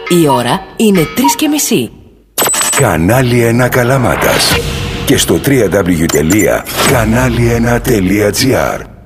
Η ώρα είναι 3:30. Κανάλι 1 Καλαμάτας. Και στο www.kanali1.gr.